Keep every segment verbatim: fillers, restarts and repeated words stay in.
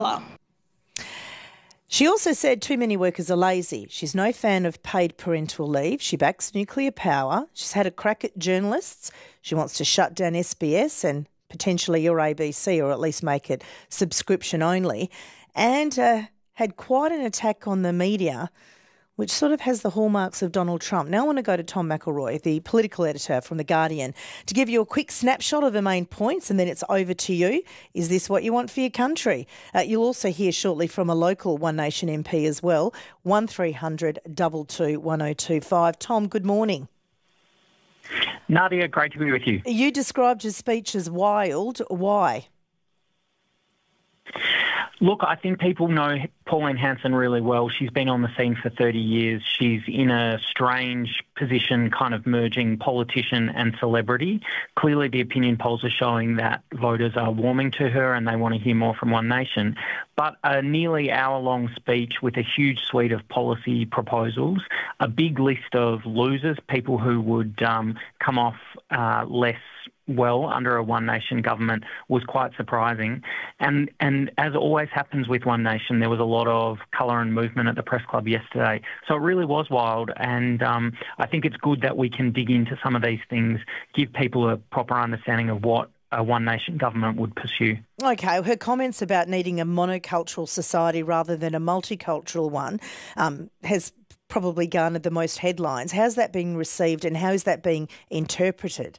She also said too many workers are lazy. She's no fan of paid parental leave. She backs nuclear power. She's had a crack at journalists. She wants to shut down S B S and potentially your A B C, or at least make it subscription only, and uh, had quite an attack on the media, which sort of has the hallmarks of Donald Trump. Now I want to go to Tom McElroy, the political editor from The Guardian, to give you a quick snapshot of the main points, and then it's over to you. Is this what you want for your country? Uh, you'll also hear shortly from a local One Nation M P as well, one three hundred two two one oh two five. Tom, good morning. Nadia, great to be with you. You described his speech as wild. Why? Look, I think people know Pauline Hanson really well. She's been on the scene for thirty years. She's in a strange position, kind of merging politician and celebrity. Clearly, the opinion polls are showing that voters are warming to her and they want to hear more from One Nation. But a nearly hour-long speech with a huge suite of policy proposals, a big list of losers, people who would um, come off uh, less well under a One Nation government, was quite surprising. And and as always happens with One Nation, there was a lot of colour and movement at the press club yesterday. So it really was wild, and um, I think it's good that we can dig into some of these things, give people a proper understanding of what a One Nation government would pursue. Okay, her comments about needing a monocultural society rather than a multicultural one um, has probably garnered the most headlines. How's that being received, and how is that being interpreted?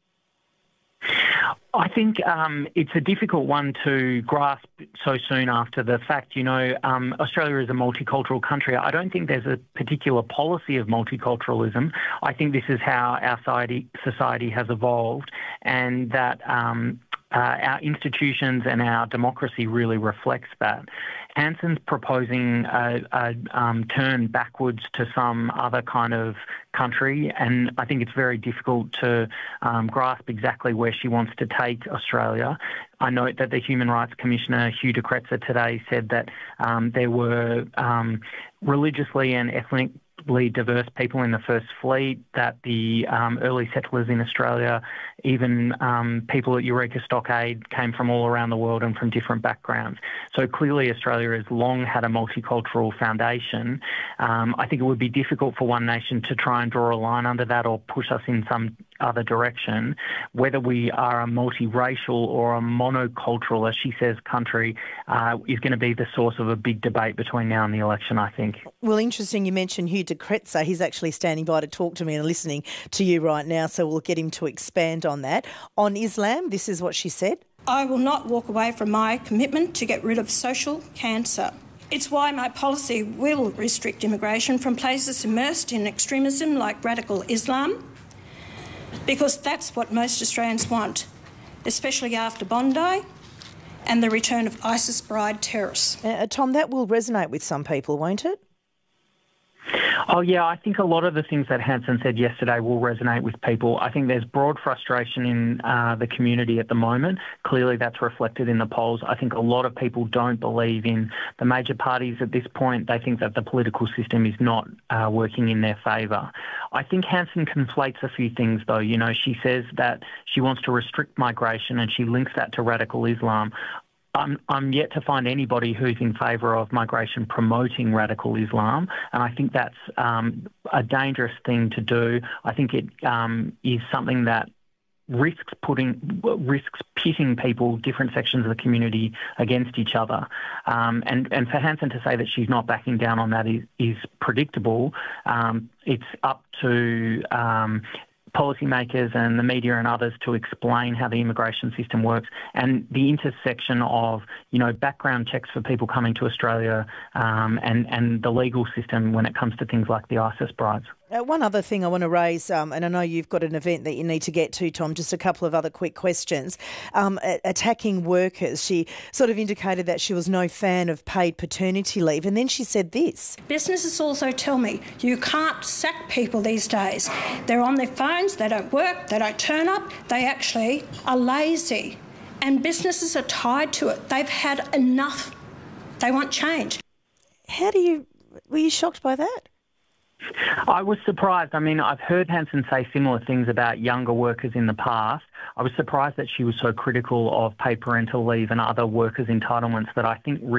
I think um, it's a difficult one to grasp so soon after the fact. You know, um, Australia is a multicultural country. I don't think there's a particular policy of multiculturalism. I think this is how our society, society has evolved, and that um, uh, our institutions and our democracy really reflects that. Hanson's proposing a, a um, turn backwards to some other kind of country, and I think it's very difficult to um, grasp exactly where she wants to take Australia. I note that the Human Rights Commissioner, Hugh de Kretser, today said that um, there were um, religiously and ethnically diverse people in the First Fleet, that the um, early settlers in Australia, even um, people at Eureka Stockade, came from all around the world and from different backgrounds. So clearly Australia has long had a multicultural foundation. Um, I think it would be difficult for One Nation to try and draw a line under that or push us in some other direction. Whether we are a multiracial or a monocultural, as she says, country, uh, is going to be the source of a big debate between now and the election, I think. Well, interesting you mentioned Hugh de Kretser. He's actually standing by to talk to me and listening to you right now, so we'll get him to expand on that. On Islam, this is what she said. I will not walk away from my commitment to get rid of social cancer. It's why my policy will restrict immigration from places immersed in extremism like radical Islam, because that's what most Australians want, especially after Bondi and the return of ISIS bride terrorists. Uh, Tom, that will resonate with some people, won't it? Oh, yeah, I think a lot of the things that Hanson said yesterday will resonate with people. I think there's broad frustration in uh, the community at the moment. Clearly that's reflected in the polls. I think a lot of people don't believe in the major parties at this point. They think that the political system is not uh, working in their favour. I think Hanson conflates a few things, though. You know, she says that she wants to restrict migration and she links that to radical Islam. I'm, I'm yet to find anybody who's in favour of migration promoting radical Islam, and I think that's um, a dangerous thing to do. I think it um, is something that risks putting risks pitting people, different sections of the community, against each other. Um, and, and for Hanson to say that she's not backing down on that is, is predictable. Um, it's up to Um, policymakers and the media and others to explain how the immigration system works, and the intersection of, you know, background checks for people coming to Australia um, and, and the legal system when it comes to things like the ISIS brides. Uh, one other thing I want to raise, um, and I know you've got an event that you need to get to, Tom, just a couple of other quick questions. Um, a- attacking workers. She sort of indicated that she was no fan of paid paternity leave, and then she said this. Businesses also tell me you can't sack people these days. They're on their phones, they don't work, they don't turn up, they actually are lazy. And businesses are tied to it. They've had enough. They want change. How do you... Were you shocked by that? I was surprised. I mean, I've heard Hanson say similar things about younger workers in the past. I was surprised that she was so critical of paid parental leave and other workers' entitlements that I think